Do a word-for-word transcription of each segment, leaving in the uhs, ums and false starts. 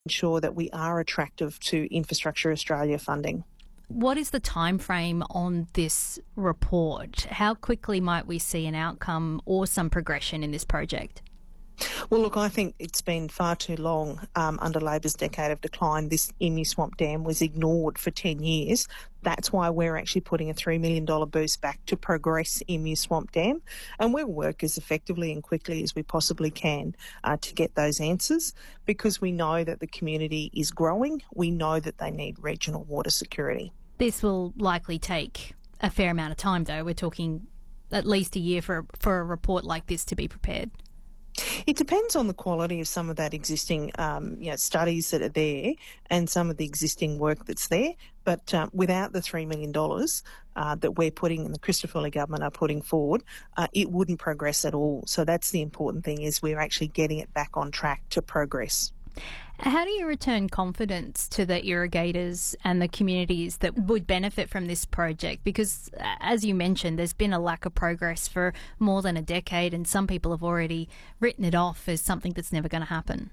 ensure that we are attractive to Infrastructure Australia funding. What is the time frame on this report? How quickly might we see an outcome or some progression in this project? Well, look, I think it's been far too long um, under Labor's decade of decline. This Emu Swamp Dam was ignored for ten years. That's why we're actually putting a three million dollars boost back to progress Emu Swamp Dam. And we'll work as effectively and quickly as we possibly can uh, to get those answers, because we know that the community is growing. We know that they need regional water security. This will likely take a fair amount of time, though. We're talking at least a year for, for a report like this to be prepared. It depends on the quality of some of that existing um, you know, studies that are there and some of the existing work that's there. But um, without the three million dollars uh, that we're putting and the Christopher Luxon government are putting forward, uh, it wouldn't progress at all. So that's the important thing, is we're actually getting it back on track to progress. How do you return confidence to the irrigators and the communities that would benefit from this project? Because, as you mentioned, there's been a lack of progress for more than a decade, and some people have already written it off as something that's never going to happen.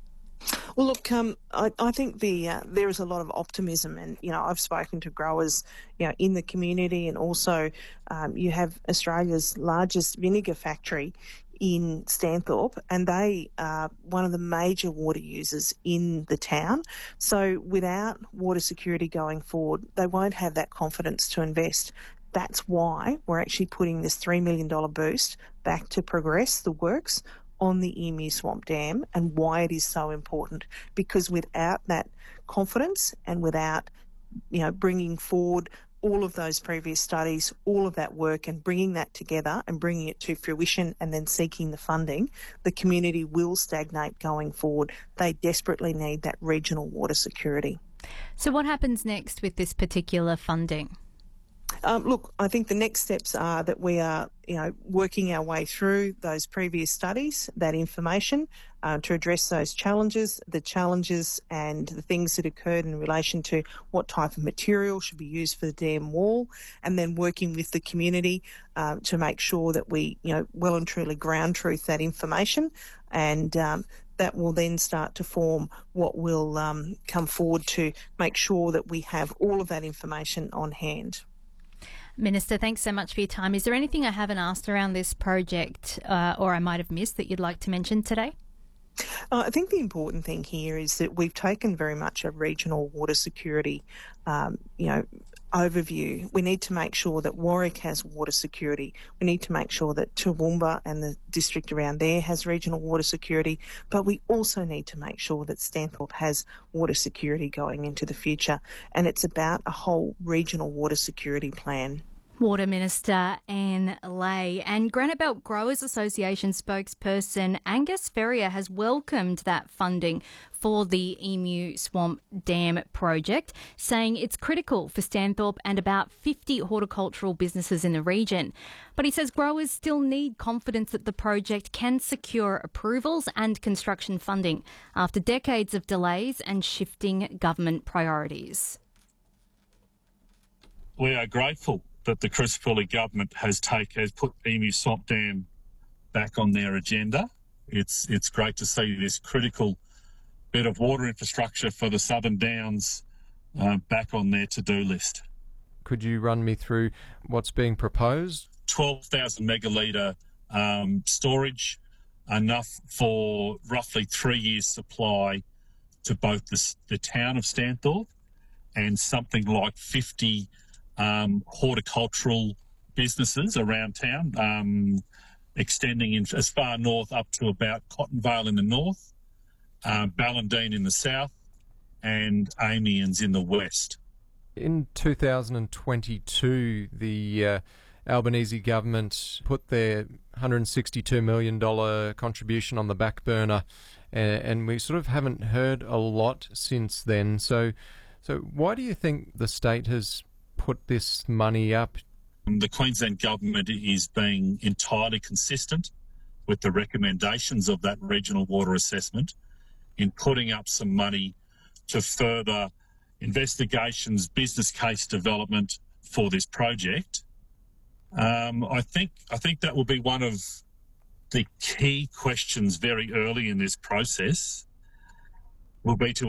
Well, look, um, I, I think the uh, there is a lot of optimism, and you know, I've spoken to growers, you know, in the community, and also um, you have Australia's largest vinegar factory in Stanthorpe, and they are one of the major water users in the town. So without water security going forward, they won't have that confidence to invest. That's why we're actually putting this three million dollars boost back to progress the works on the Emu Swamp Dam, and why it is so important. Because without that confidence and without, you know, bringing forward all of those previous studies, all of that work, and bringing that together and bringing it to fruition and then seeking the funding, the community will stagnate going forward. They desperately need that regional water security. So what happens next with this particular funding? Um, look, I think the next steps are that we are, you know, working our way through those previous studies, that information, uh, to address those challenges, the challenges and the things that occurred in relation to what type of material should be used for the dam wall, and then working with the community uh, to make sure that we, you know, well and truly ground truth that information, and um, that will then start to form what will um, come forward to make sure that we have all of that information on hand. Minister, thanks so much for your time. Is there anything I haven't asked around this project uh, or I might have missed that you'd like to mention today? Uh, I think the important thing here is that we've taken very much a regional water security, um, you know, overview. We need to make sure that Warwick has water security. We need to make sure that Toowoomba and the district around there has regional water security. But we also need to make sure that Stanthorpe has water security going into the future. And it's about a whole regional water security plan. Water Minister Anne Ley. And Granite Belt Growers Association spokesperson Angus Ferrier has welcomed that funding for the Emu Swamp Dam project, saying it's critical for Stanthorpe and about fifty horticultural businesses in the region. But he says growers still need confidence that the project can secure approvals and construction funding after decades of delays and shifting government priorities. We are grateful that the Christopher Luxon government has take has put Emu Swamp Dam back on their agenda. It's it's great to see this critical bit of water infrastructure for the Southern Downs uh, back on their to-do list. Could you run me through what's being proposed? twelve thousand megalitre um, storage, enough for roughly three years' supply to both the, the town of Stanthorpe and something like fifty Um, horticultural businesses around town, um, extending in as far north up to about Cottonvale in the north, uh, Ballandine in the south, and Amiens in the west. In two thousand twenty-two, the uh, Albanese government put their one hundred sixty-two million dollars contribution on the back burner, and, and we sort of haven't heard a lot since then. So, so why do you think the state has put this money up? The Queensland government is being entirely consistent with the recommendations of that regional water assessment in putting up some money to further investigations, business case development for this project. Um, I think I think that will be one of the key questions very early in this process. will be to